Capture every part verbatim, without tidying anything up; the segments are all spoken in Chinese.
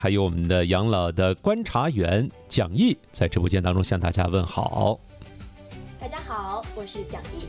还有我们的养老的观察员蒋毅在直播间当中向大家问好。 大家好，我是蒋毅。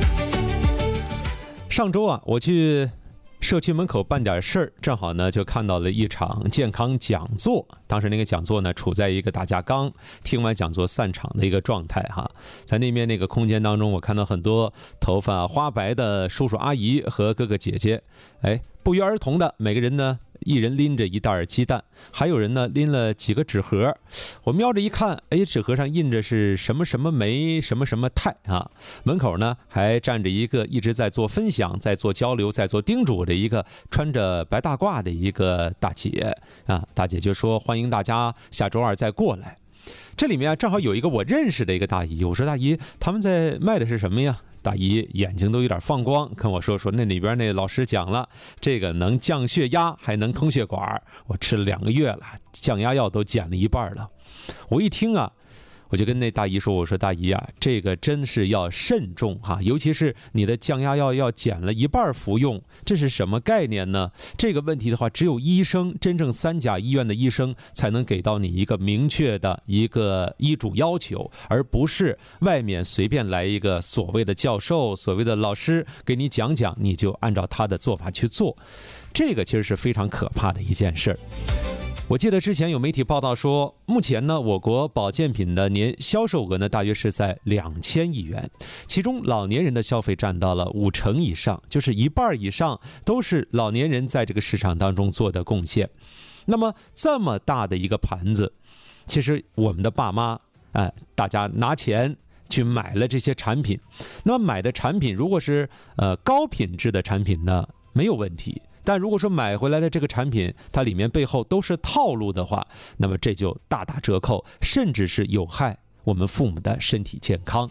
上周啊，我去社区门口办点事儿，正好呢就看到了一场健康讲座。当时那个讲座呢处在一个大家刚听完讲座散场的一个状态哈。在那边那个空间当中，我看到很多头发花白的叔叔阿姨和哥哥姐姐，哎，不约而同的每个人呢一人拎着一袋鸡蛋，还有人呢拎了几个纸盒。我瞄着一看，哎，纸盒上印着是什么什么酶什么什么肽啊。门口呢还站着一个一直在做分享、在做交流、在做叮嘱的一个穿着白大褂的一个大姐啊。大姐就说欢迎大家下周二再过来。这里面啊正好有一个我认识的一个大姨，我说大姨，他们在卖的是什么呀？大姨眼睛都有点放光，跟我说说那里边那老师讲了，这个能降血压，还能通血管，我吃了两个月了，降压药都减了一半了。我一听啊，我就跟那大姨说，我说大姨啊，这个真是要慎重哈，尤其是你的降压药要减了一半服用，这是什么概念呢？这个问题的话，只有医生，真正三甲医院的医生才能给到你一个明确的一个医嘱要求，而不是外面随便来一个所谓的教授、所谓的老师给你讲讲，你就按照他的做法去做。这个其实是非常可怕的一件事儿。我记得之前有媒体报道说，目前呢，我国保健品的年销售额呢，大约是在两千亿元，其中老年人的消费占到了五成以上，就是一半以上都是老年人在这个市场当中做的贡献。那么这么大的一个盘子，其实我们的爸妈，哎，大家拿钱去买了这些产品，那么买的产品如果是呃高品质的产品呢，没有问题。但如果说买回来的这个产品，它里面背后都是套路的话，那么这就大打折扣，甚至是有害我们父母的身体健康。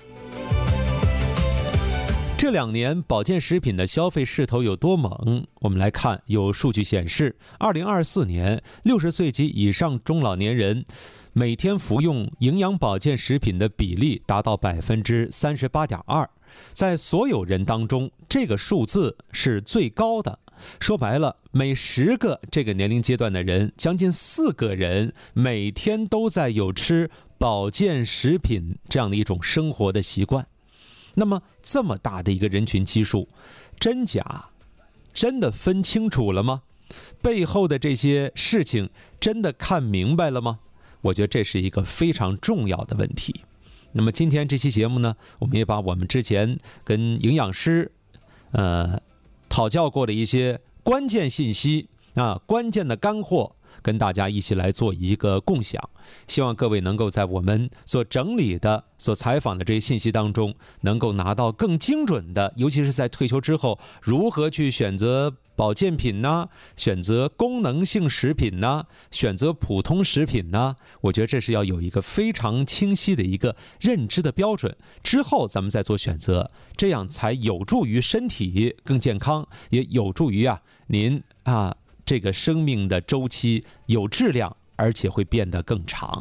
这两年保健食品的消费势头有多猛？我们来看，有数据显示，二零二四年六十岁及以上中老年人每天服用营养保健食品的比例达到百分之三十八点二，在所有人当中，这个数字是最高的。说白了，每十个这个年龄阶段的人，将近四个人每天都在有吃保健食品这样的一种生活的习惯。那么这么大的一个人群基数，真假真的分清楚了吗？背后的这些事情真的看明白了吗？我觉得这是一个非常重要的问题。那么今天这期节目呢，我们也把我们之前跟营养师呃讨教过的一些关键信息啊，关键的干货，跟大家一起来做一个共享。希望各位能够在我们所整理的、所采访的这些信息当中，能够拿到更精准的，尤其是在退休之后，如何去选择保健品呢？选择功能性食品呢？选择普通食品呢？我觉得这是要有一个非常清晰的一个认知的标准，之后咱们再做选择，这样才有助于身体更健康，也有助于啊您啊这个生命的周期有质量，而且会变得更长。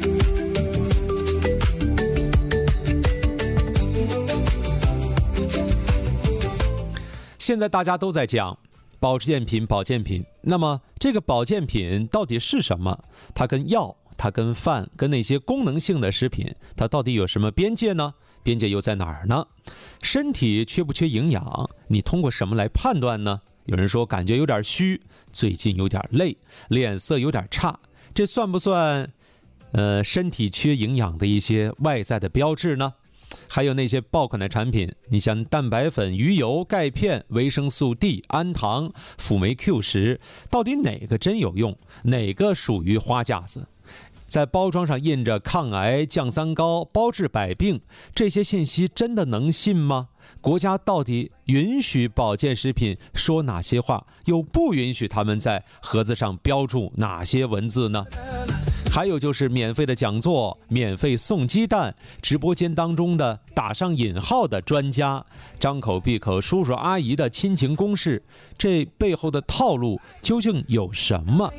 现在大家都在讲保健品保健品，那么这个保健品到底是什么？它跟药，它跟饭，跟那些功能性的食品，它到底有什么边界呢？边界又在哪儿呢？身体缺不缺营养，你通过什么来判断呢？有人说感觉有点虚，最近有点累，脸色有点差，这算不算呃身体缺营养的一些外在的标志呢？还有那些爆款的产品，你像蛋白粉、鱼油、钙片、维生素 D、氨糖、辅酶 Q 十，到底哪个真有用，哪个属于花架子？在包装上印着抗癌、降三高、包治百病，这些信息真的能信吗？国家到底允许保健食品说哪些话，又不允许他们在盒子上标注哪些文字呢？还有就是免费的讲座，免费送鸡蛋，直播间当中的打上引号的专家，张口闭口叔叔阿姨的亲情公式，这背后的套路究竟有什么？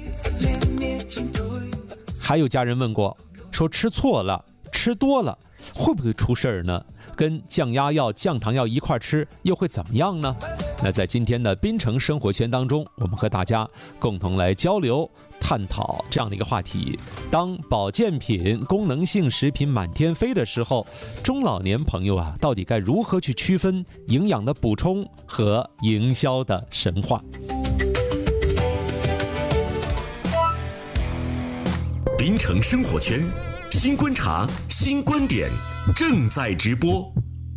还有家人问过，说吃错了，吃多了会不会出事儿呢？跟降压药、降糖药一块吃又会怎么样呢？ 那在今天的滨城生活圈当中，我们和大家共同来交流探讨这样的一个话题：当保健品、功能性食品满天飞的时候，中老年朋友啊，到底该如何去区分营养的补充和营销的神话？ 滨城生活圈，新观察，新观点，正在直播。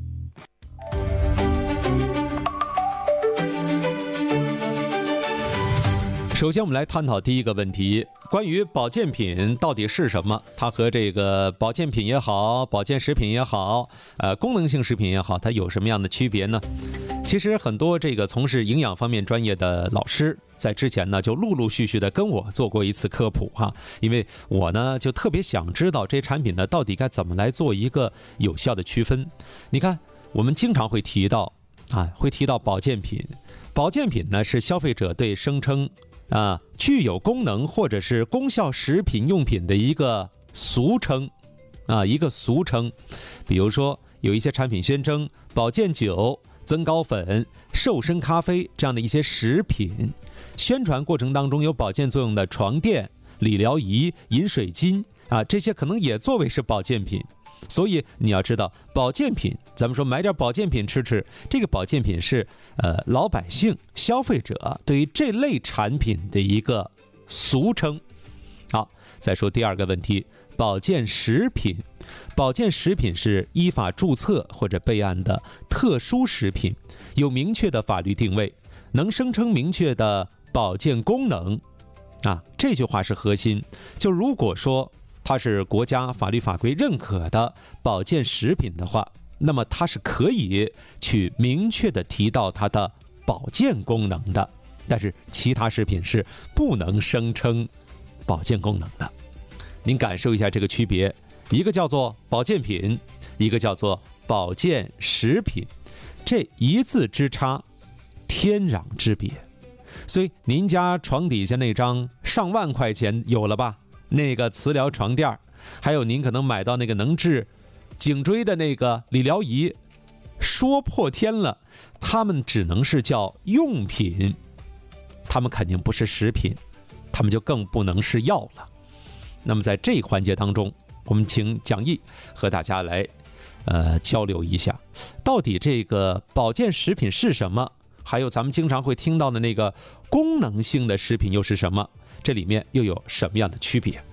首先我们来探讨第一个问题，关于保健品到底是什么，它和这个保健品也好，保健食品也好，呃，功能性食品也好，它有什么样的区别呢？其实很多这个从事营养方面专业的老师在之前呢就陆陆续续的跟我做过一次科普哈，因为我呢就特别想知道这些产品呢到底该怎么来做一个有效的区分。你看我们经常会提到啊，会提到保健品，保健品呢是消费者对声称啊具有功能或者是功效食品用品的一个俗称啊，一个俗称。比如说有一些产品宣称保健酒、增高粉、瘦身咖啡这样的一些食品，宣传过程当中有保健作用的床垫、理疗仪、饮水巾啊，这些可能也作为是保健品。所以你要知道，保健品，咱们说买点保健品吃吃，这个保健品是呃老百姓消费者对于这类产品的一个俗称。好，再说第二个问题，保健食品。保健食品是依法注册或者备案的特殊食品，有明确的法律定位，能声称明确的保健功能啊，这句话是核心。就如果说它是国家法律法规认可的保健食品的话，那么它是可以去明确的提到它的保健功能的，但是其他食品是不能声称保健功能的。您感受一下这个区别，一个叫做保健品，一个叫做保健食品，这一字之差，天壤之别。所以您家床底下那张上万块钱有了吧，那个磁疗床垫，还有您可能买到那个能治颈椎的那个理疗仪，说破天了，他们只能是叫用品，他们肯定不是食品，他们就更不能是药了。那么在这一环节当中，我们请蒋毅和大家来呃交流一下，到底这个保健食品是什么，还有咱们经常会听到的那个功能性的食品又是什么，这里面又有什么样的区别？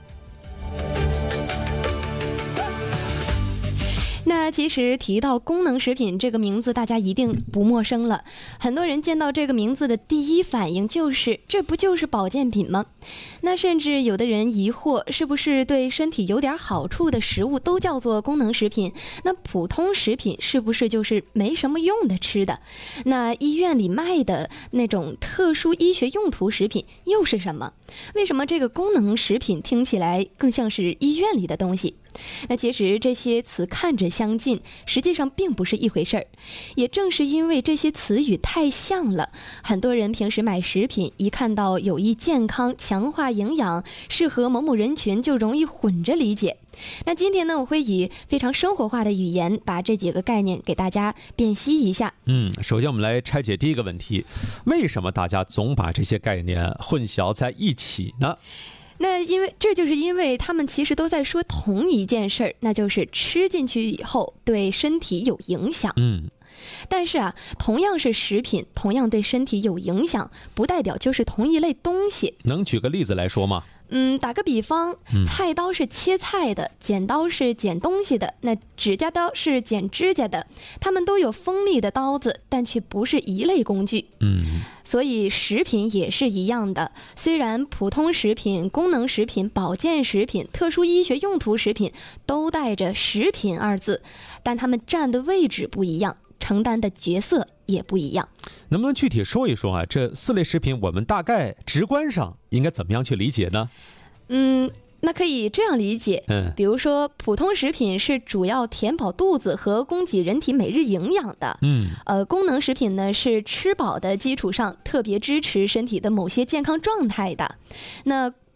那其实提到功能食品这个名字，大家一定不陌生了。很多人见到这个名字的第一反应就是，这不就是保健品吗？那甚至有的人疑惑，是不是对身体有点好处的食物都叫做功能食品？那普通食品是不是就是没什么用的吃的？那医院里卖的那种特殊医学用途食品又是什么？为什么这个功能食品听起来更像是医院里的东西？那其实这些词看着相近，实际上并不是一回事儿。也正是因为这些词语太像了，很多人平时买食品，一看到有益健康、强化营养、适合某某人群，就容易混着理解。那今天呢，我会以非常生活化的语言，把这几个概念给大家辨析一下。 嗯，首先我们来拆解第一个问题，为什么大家总把这些概念混淆在一起呢？ 那因为这就是因为他们其实都在说同一件事儿，那就是吃进去以后对身体有影响。 嗯， 但是啊，同样是食品，同样对身体有影响，不代表就是同一类东西。 能举个例子来说吗？ 嗯，打个比方，菜刀是切菜的，剪刀是剪东西的，那指甲刀是剪指甲的，它们都有锋利的刀子，但却不是一类工具。 嗯， 所以食品也是一样的，虽然普通食品、功能食品、保健食品、特殊医学用途食品都带着食品二字，但它们占的位置不一样，承担的角色也不一样。 能不能具体说一说啊？这四类食品我们大概直观上应该怎么样去理解呢？ 嗯，那可以这样理解， 嗯， 比如说普通食品是主要填饱肚子和供给人体每日营养的， 嗯， 呃，功能食品呢是吃饱的基础上特别支持身体的某些健康状态的。那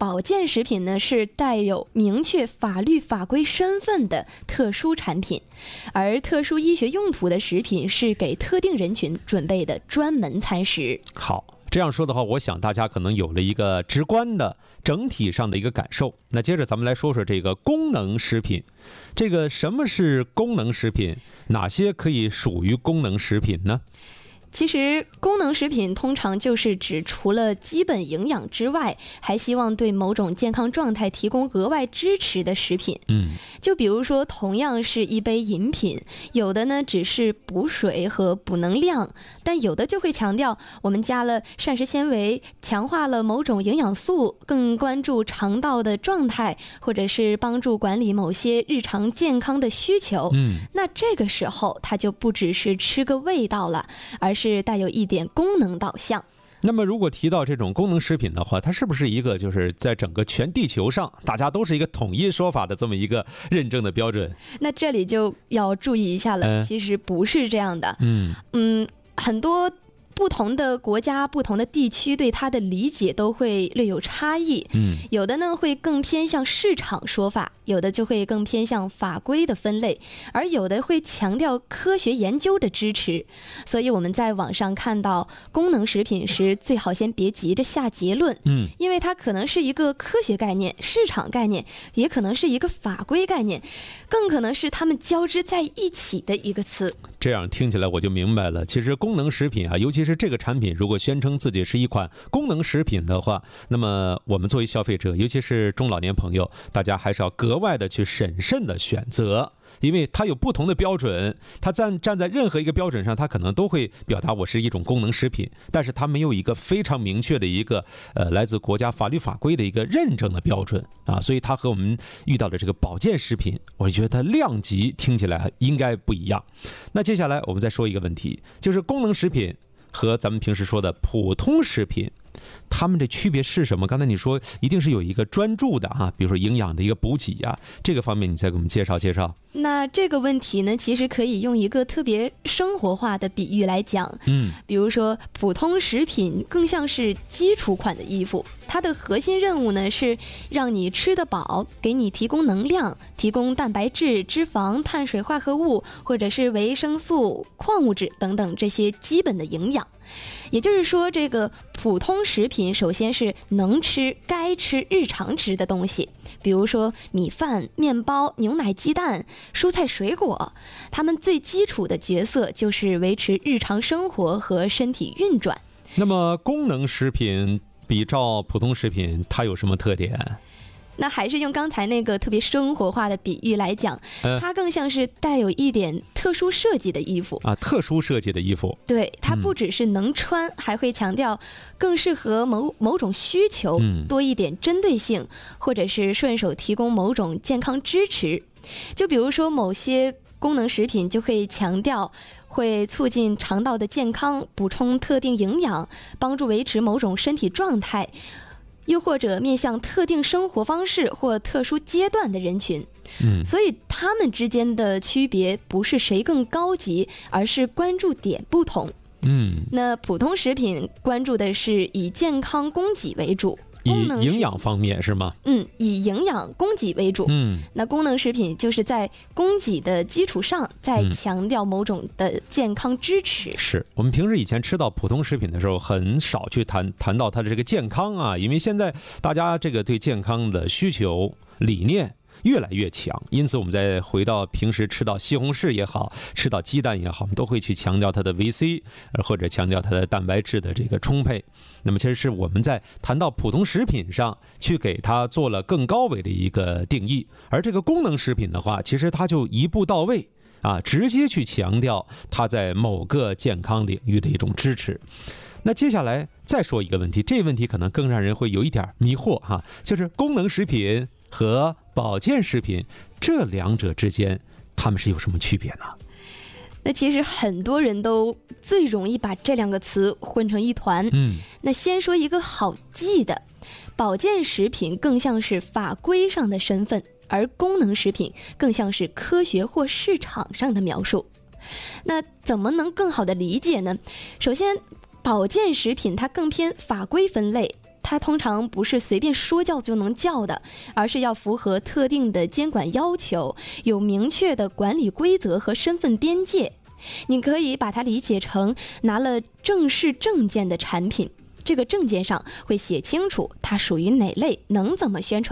保健食品呢是带有明确法律法规身份的特殊产品，而特殊医学用途的食品是给特定人群准备的专门餐食。 好。这样说的话，我想大家可能有了一个直观的整体上的一个感受。那接着咱们来说说这个功能食品。这个什么是功能食品？哪些可以属于功能食品呢？ 其实功能食品通常就是指除了基本营养之外，还希望对某种健康状态提供额外支持的食品。 嗯， 就比如说同样是一杯饮品，有的呢只是补水和补能量，但有的就会强调我们加了膳食纤维，强化了某种营养素，更关注肠道的状态，或者是帮助管理某些日常健康的需求。 嗯， 那这个时候它就不只是吃个味道了，而是是带有一点功能导向。 那么如果提到这种功能食品的话，它是不是一个就是在整个全地球上大家都是一个统一说法的这么一个认证的标准？ 那这里就要注意一下了， 嗯、 其实不是这样的。 嗯嗯，很多不同的国家、不同的地区对它的理解都会略有差异。 嗯， 有的呢会更偏向市场说法，有的就会更偏向法规的分类，而有的会强调科学研究的支持。所以我们在网上看到功能食品时，最好先别急着下结论。 嗯， 因为它可能是一个科学概念、市场概念，也可能是一个法规概念，更可能是它们交织在一起的一个词。 这样听起来我就明白了，其实功能食品啊，尤其是这个产品如果宣称自己是一款功能食品的话，那么我们作为消费者，尤其是中老年朋友，大家还是要格外的去审慎的选择，因为它有不同的标准，它站站在任何一个标准上，它可能都会表达我是一种功能食品，但是它没有一个非常明确的一个呃来自国家法律法规的一个认证的标准啊，所以它和我们遇到的这个保健食品，我觉得它量级听起来应该不一样。那接下来我们再说一个问题，就是功能食品和咱们平时说的普通食品，它们的区别是什么？刚才你说一定是有一个专注的啊，比如说营养的一个补给啊，这个方面你再给我们介绍介绍。 那这个问题呢，其实可以用一个特别生活化的比喻来讲。 嗯， 比如说普通食品更像是基础款的衣服，它的核心任务呢是让你吃得饱，给你提供能量，提供蛋白质、脂肪、碳水化合物，或者是维生素、矿物质等等这些基本的营养。也就是说，这个普通食品首先是能吃、该吃、日常吃的东西，比如说米饭、面包、牛奶、鸡蛋、蔬菜水果，它们最基础的角色就是维持日常生活和身体运转。 那么功能食品比照普通食品，它有什么特点？ 那还是用刚才那个特别生活化的比喻来讲，它更像是带有一点特殊设计的衣服啊，特殊设计的衣服。 对，它不只是能穿，嗯、还会强调更适合某某种需求， 嗯、 多一点针对性，或者是顺手提供某种健康支持。就比如说某些功能食品就会强调会促进肠道的健康，补充特定营养，帮助维持某种身体状态。又或者面向特定生活方式或特殊阶段的人群， 嗯， 所以他们之间的区别不是谁更高级，而是关注点不同。 嗯， 那普通食品关注的是以健康供给为主， 以营养方面是吗？ 嗯，以营养供给为主。 嗯， 那功能食品就是在供给的基础上，再强调某种的健康支持。 嗯、是我们平时以前吃到普通食品的时候，很少去谈谈到它的这个健康啊，因为现在大家这个对健康的需求理念越来越强，因此我们再回到平时吃到西红柿也好，吃到鸡蛋也好，我们都会去强调它的维 C， 或者强调它的蛋白质的这个充沛。那么其实是我们在谈到普通食品上去给它做了更高维的一个定义，而这个功能食品的话，其实它就一步到位啊，直接去强调它在某个健康领域的一种支持。那接下来再说一个问题，这个问题可能更让人会有一点迷惑哈，就是功能食品和保健食品这两者之间，它们是有什么区别呢？ 那其实很多人都最容易把这两个词混成一团。 嗯， 那先说一个好记的，保健食品更像是法规上的身份，而功能食品更像是科学或市场上的描述。那怎么能更好的理解呢？首先，保健食品它更偏法规分类， 它通常不是随便说叫就能叫的，而是要符合特定的监管要求，有明确的管理规则和身份边界。你可以把它理解成拿了正式证件的产品，这个证件上会写清楚它属于哪类，能怎么宣传。